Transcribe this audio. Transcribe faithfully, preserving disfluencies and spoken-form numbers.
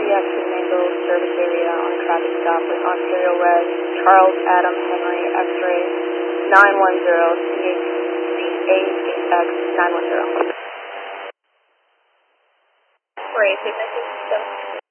Jackson Mango service area on a traffic stop with Ontario Red, Charles Adam Henry, X-ray nine one zero C H C A eight X nine one zero. Ray, signature system.